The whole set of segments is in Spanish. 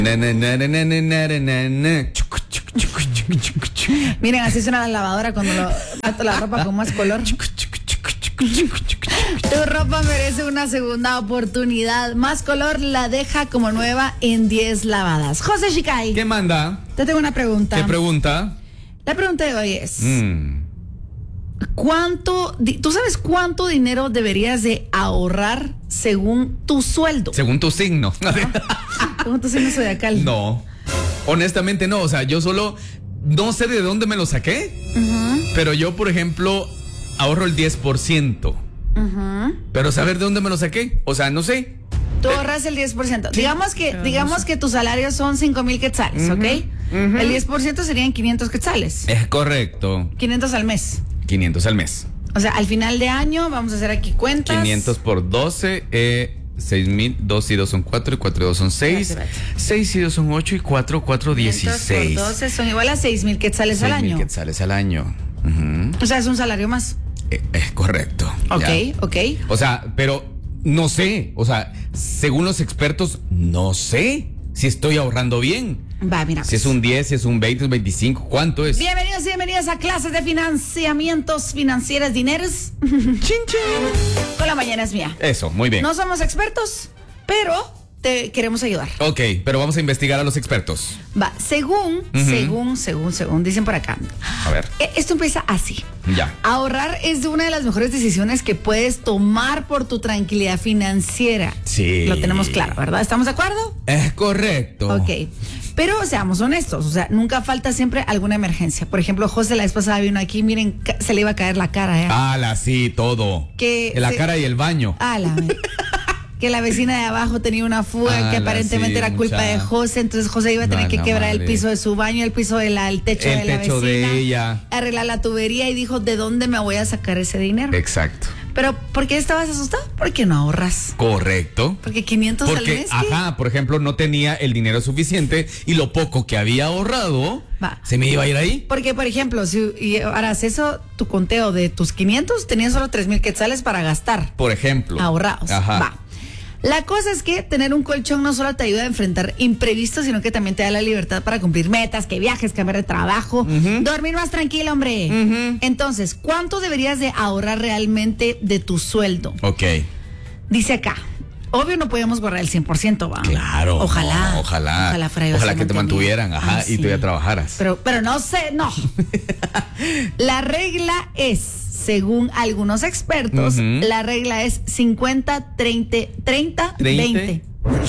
Miren, así suena la lavadora cuando meto la ropa con más color. Tu ropa merece una segunda oportunidad. Más color la deja como nueva en 10 lavadas. José Shicay. ¿Qué manda? Te tengo una pregunta. ¿Qué pregunta? La pregunta de hoy es: ¿tú sabes cuánto dinero deberías de ahorrar según tu sueldo? Según tu signo. Según tu signo zodiacal. No, honestamente no. O sea, yo solo no sé de dónde me lo saqué. Pero yo, por ejemplo, ahorro el 10%. Pero saber de dónde me lo saqué, o sea, no sé. Tú ahorras el 10%. Digamos que tus salarios son 5,000 quetzales, ¿ok? El 10% serían 500 quetzales. Es correcto. 500 al mes. 500 al mes. O sea, al final de año, vamos a hacer aquí cuentas. 500 por 12, 6,000, 2 y 2 son 4 y 4 y 2 son 6. 6 y 2 son 8 y 4, 16. Por 12 son igual a 6,000 quetzales al año. 6,000 quetzales al año. O sea, es un salario más. Es correcto. Ok. O sea, pero no sé, o sea, según los expertos, no sé si estoy ahorrando bien. Va, mira. Si es un 10, si es un 20, un 25, ¿cuánto es? Bienvenidos y bienvenidas a clases de financiamientos financieras, dineros. Chin, chin. Con la mañana es mía. Eso, muy bien. No somos expertos, pero te queremos ayudar. Ok, pero vamos a investigar a los expertos. Va, según, dicen por acá. A ver. Esto empieza así. Ya. Ahorrar es una de las mejores decisiones que puedes tomar por tu tranquilidad financiera. Sí. Lo tenemos claro, ¿verdad? ¿Estamos de acuerdo? Es correcto. Ok. Pero seamos honestos, o sea, nunca falta siempre alguna emergencia. Por ejemplo, José la vez pasada vino aquí, miren, se le iba a caer la cara. Ala, sí, todo. La cara y el baño. Ala, que la vecina de abajo tenía una fuga que aparentemente era culpa de José, entonces José iba a tener que quebrar el piso de su baño, el piso el techo de la vecina, de ella, arreglar la tubería y dijo, ¿de dónde me voy a sacar ese dinero? Exacto. Pero, ¿por qué estabas asustado? Porque no ahorras. Correcto. Porque 500 al mes. Ajá, por ejemplo, no tenía el dinero suficiente y lo poco que había ahorrado se me iba a ir ahí. Porque, por ejemplo, si harás eso, tu conteo de tus 500, tenías solo 3,000 quetzales para gastar. Por ejemplo. Ahorrados. Ajá. Va. La cosa es que tener un colchón no solo te ayuda a enfrentar imprevistos, sino que también te da la libertad para cumplir metas, que viajes, cambiar de trabajo, dormir más tranquilo, hombre. Entonces, ¿cuánto deberías de ahorrar realmente de tu sueldo? Ok. Dice acá, obvio no podemos guardar el 100%, va. Claro. Ojalá. Ojalá que te mantuvieran, y tú ya trabajaras. Pero no sé, no. La regla es, según algunos expertos, la regla es 50, 30, 20.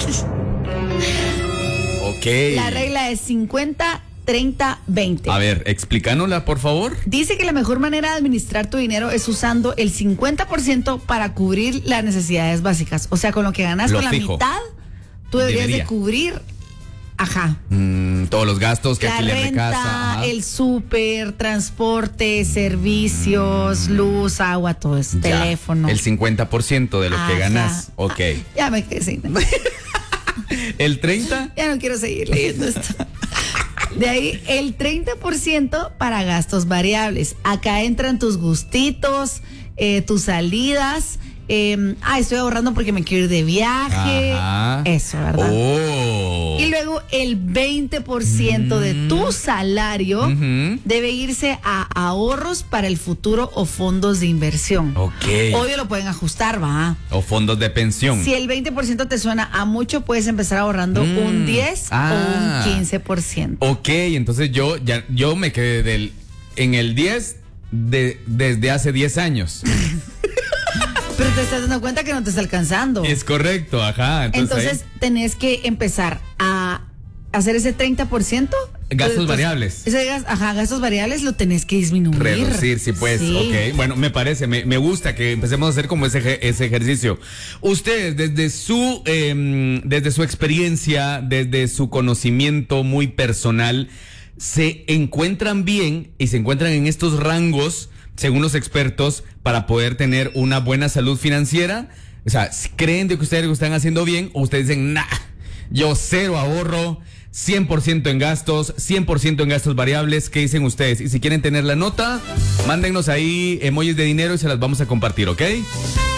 Ok. La regla es 50, 30, 20. A ver, explícanosla, por favor. Dice que la mejor manera de administrar tu dinero es usando el 50% para cubrir las necesidades básicas. O sea, con lo que ganas con la mitad, tú deberías de cubrir. Ajá. Todos los gastos, que alquiler de renta, casa. el súper, transporte, servicios, luz, agua, todo eso, teléfono. El 50% de lo que ganas. Ok. Ya me quedé sin. ¿El 30%? Ya no quiero seguir leyendo esto. De ahí, el 30% para gastos variables. Acá entran tus gustitos, tus salidas. Estoy ahorrando porque me quiero ir de viaje. Ajá. Eso, ¿verdad? Y luego el 20% de tu salario debe irse a ahorros para el futuro o fondos de inversión. Ok. Obvio lo pueden ajustar, va. O fondos de pensión. Si el 20% te suena a mucho, puedes empezar ahorrando un 10 o un 15%. Ok, entonces yo me quedé en el 10 desde hace 10 años. Pero te estás dando cuenta que no te está alcanzando. Es correcto, ajá. Entonces tenés que empezar a hacer ese 30%. Gastos variables. Gastos variables lo tenés que disminuir. Reducir, sí, pues. Sí. Ok, bueno, me parece, me gusta que empecemos a hacer como ese ejercicio. Ustedes, desde su experiencia, desde su conocimiento muy personal, ¿se encuentran bien y se encuentran en estos rangos, según los expertos, para poder tener una buena salud financiera? O sea, ¿creen de que ustedes lo están haciendo bien o ustedes dicen, yo cero ahorro, 100% en gastos, 100% en gastos variables? ¿Qué dicen ustedes? Y si quieren tener la nota, mándennos ahí emojis de dinero y se las vamos a compartir, ¿ok?